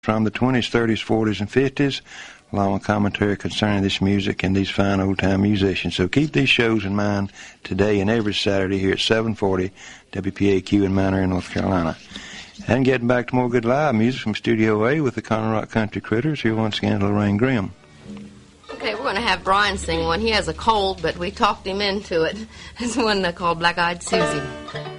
from the 20s, 30s, 40s, and 50s, along with commentary concerning this music and these fine old-time musicians. So keep these shows in mind today and every Saturday here at 740 WPAQ in Mount Airy, North Carolina. And getting back to more good live music from Studio A with the Conroe Rock Country Critters. Here once again, Lorraine Grimm. Okay, we're going to have Brian sing one. He has a cold, but we talked him into it. It's one called Black-Eyed Susie.